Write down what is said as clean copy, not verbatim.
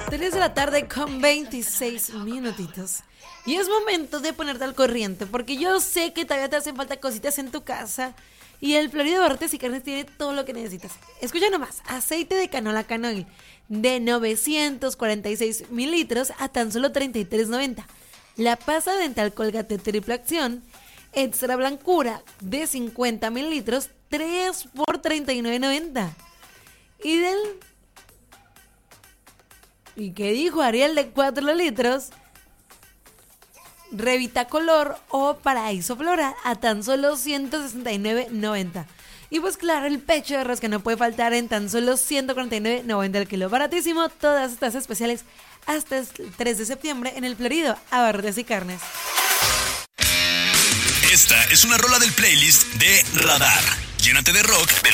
3 de la tarde con 26 minutitos. Y es momento de ponerte al corriente, porque yo sé que todavía te hacen falta cositas en tu casa. Y el Florido Barrotes y Carnes tiene todo lo que necesitas. Escucha nomás, aceite de canola Canoil de 946 mililitros a tan solo $33.90. La pasta dental Colgate triple acción extra blancura de 50 mililitros, 3 por $39.90. ¿Y qué dijo Ariel de 4 litros? Revita Color o Paraíso Floral a tan solo $169.90. Y pues claro, el pecho de res que no puede faltar en tan solo $149.90 el kilo. Baratísimo, todas estas especiales hasta el 3 de septiembre en el Florido Abarrotes y Carnes. Esta es una rola del playlist de Radar. Llénate de rock